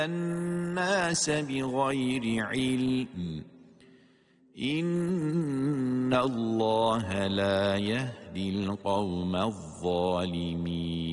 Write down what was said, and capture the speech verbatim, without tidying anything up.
الناس بغير علم إن الله لا يهدي القوم الظالمين